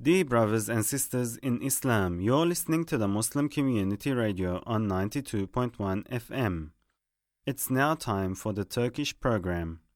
Dear brothers and sisters in Islam, you're listening to the Muslim Community Radio on 92.1 FM. It's now time for the Turkish program.